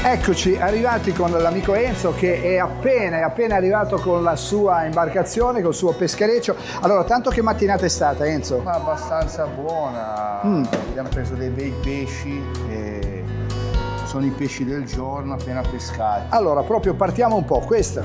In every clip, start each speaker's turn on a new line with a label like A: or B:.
A: Eccoci arrivati con l'amico Enzo che è appena arrivato con la sua imbarcazione, col suo peschereccio. Allora, tanto che mattinata è stata, Enzo?
B: Ma abbastanza buona. Abbiamo preso dei bei pesci e sono i pesci del giorno appena pescati.
A: Allora, proprio partiamo un po', questa.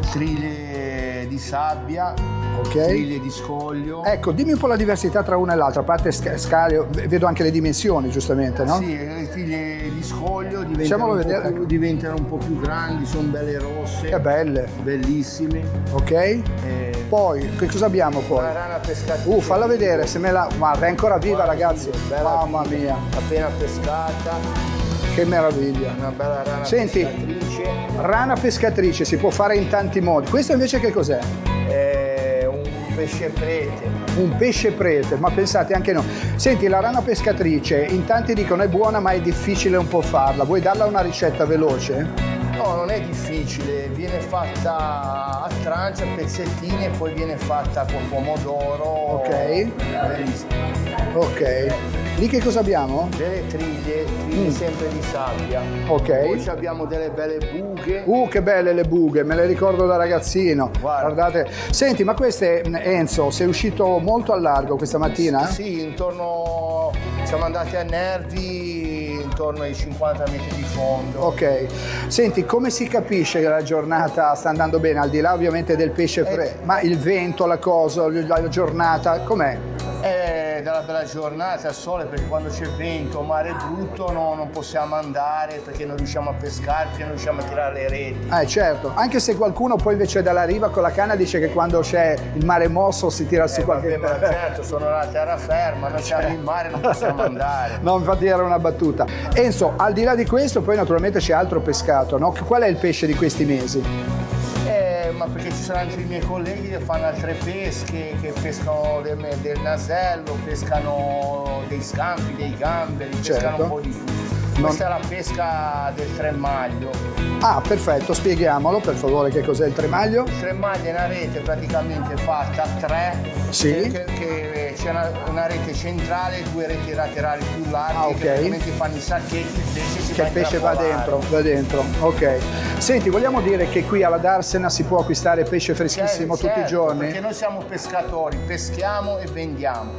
B: Triglie di sabbia,
A: Ok.
B: triglie di scoglio.
A: Ecco, dimmi un po' la diversità tra una e l'altra, a parte scale, vedo anche le dimensioni, giustamente, no?
B: Sì, le triglie di scoglio
A: Facciamolo vedere.
B: diventano un po' più grandi, sono belle rosse.
A: Che belle,
B: Bellissime.
A: ok? Poi, che cosa abbiamo poi?
B: Una rana pescatrice.
A: Falla vedere, se me la... Guarda, è ancora viva, ragazzi.
B: Bella
A: Mamma
B: viva,
A: mia,
B: appena pescata,
A: che meraviglia.
B: una bella rana
A: Senti,
B: pescatrice.
A: rana pescatrice si può fare in tanti modi. Questo invece che cos'è?
B: È un pesce prete.
A: Un pesce prete, ma pensate anche no. Senti, la rana pescatrice, in tanti dicono è buona ma è difficile un po' farla. Vuoi darla una ricetta veloce?
B: No, non è difficile, viene fatta a tranche, a pezzettini e poi viene fatta con pomodoro.
A: Ok.
B: Bellissimo.
A: Ok. Lì che cosa abbiamo?
B: Delle triglie sempre di sabbia.
A: Ok.
B: Poi abbiamo delle belle buche.
A: Che belle le bughe, me le ricordo da ragazzino.
B: Guarda.
A: Guardate. Senti, ma queste, Enzo, sei uscito molto al largo questa mattina?
B: Sì, intorno, siamo andati a Nervi intorno ai 50 metri di fondo.
A: Ok. Senti, come si capisce che la giornata sta andando bene, al di là ovviamente del pesce fresco, ma il vento, la cosa, la giornata, com'è?
B: Dalla bella giornata, il sole, perché quando c'è vento, mare brutto non possiamo andare perché non riusciamo a pescare, perché non riusciamo a tirare le reti.
A: Certo, anche se qualcuno poi invece dalla riva con la canna dice che quando c'è il mare mosso si tira su qualche...
B: Vabbè, ma certo, sono la terraferma, noi siamo in mare, non possiamo andare.
A: No, infatti era una battuta. Enzo, al di là di questo poi naturalmente c'è altro pescato, no? Qual è il pesce di questi mesi?
B: Ma perché ci sono anche i miei colleghi che fanno altre pesche, che pescano del nasello, pescano dei scampi, dei gamberi, pescano
A: Certo.
B: un po' di tutto. Questa è la pesca del tremaglio.
A: Ah, perfetto, spieghiamolo per favore che cos'è il tremaglio.
B: Il tremaglio è una rete praticamente fatta a tre,
A: Sì.
B: che c'è una rete centrale e due reti laterali più larghe,
A: ok.
B: che praticamente fanno i sacchetti, il pesce
A: Va dentro, ok. Senti, vogliamo dire che qui alla Darsena si può acquistare pesce freschissimo tutti i giorni?
B: Perché noi siamo pescatori, peschiamo e vendiamo.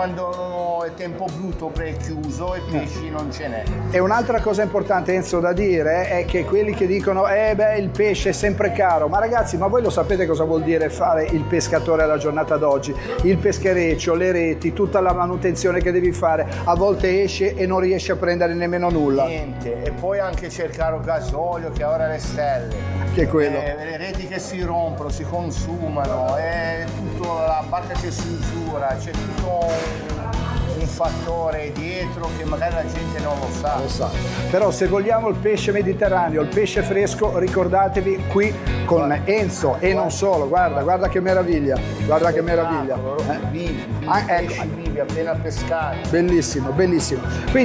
B: Quando è tempo brutto è chiuso e pesci non ce n'è.
A: E un'altra cosa importante, Enzo, da dire è che quelli che dicono il pesce è sempre caro, ma ragazzi, ma voi lo sapete cosa vuol dire fare il pescatore alla giornata d'oggi? Il peschereccio, le reti, tutta la manutenzione che devi fare, a volte esce e non riesci a prendere nemmeno nulla.
B: Niente, e poi anche cercare gasolio che ora le stelle.
A: Che è quello.
B: Le reti che si rompono, si consumano, tutto la barca che si usura, c'è tutto un fattore dietro che magari la gente non lo sa.
A: Lo sa. Però se vogliamo il pesce mediterraneo, il pesce fresco, ricordatevi qui con Enzo e non solo, guarda che meraviglia, guarda che meraviglia.
B: Vivi,
A: Ecco.
B: pesci vivi appena pescati.
A: Bellissimo, bellissimo. Quindi